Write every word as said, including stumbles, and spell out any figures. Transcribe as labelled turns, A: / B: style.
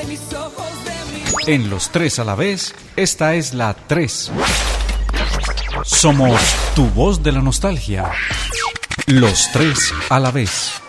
A: de mis ojos, de mi...
B: En Los Tres a la Vez, esta es la tres. Somos tu voz de la nostalgia. Los Tres a la Vez.